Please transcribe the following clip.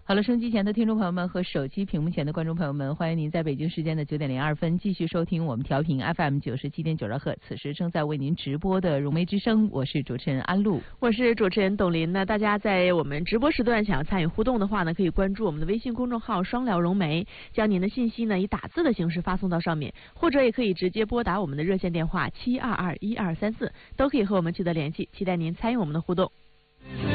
好了，收音机前的听众朋友们和手机屏幕前的观众朋友们，欢迎您在北京时间的9:02继续收听我们调频 FM 97.9赫，此时正在为您直播的融媒之声，我是主持人安陆， 我是主持人董琳。那大家在我们直播时段想要参与互动的话呢，可以关注我们的微信公众号双聊融媒，将您的信息呢以打字的形式发送到上面，或者也可以直接拨打我们的热线电话7221234，都可以和我们取得联系，期待您参与我们的互动。